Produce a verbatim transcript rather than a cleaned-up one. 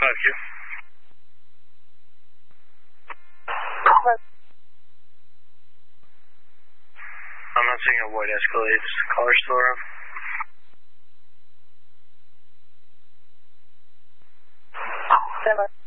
five Q. I'm not seeing a white Escalade. Is the car still around? Seven.